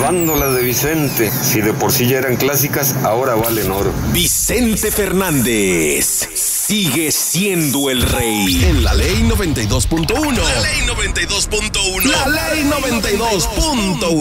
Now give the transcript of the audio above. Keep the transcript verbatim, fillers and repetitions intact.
Retomando las de Vicente, si de por sí ya eran clásicas, ahora valen oro. Vicente Fernández sigue siendo el rey. En la ley noventa y dos punto uno. La ley noventa y dos punto uno. La ley noventa y dos punto uno.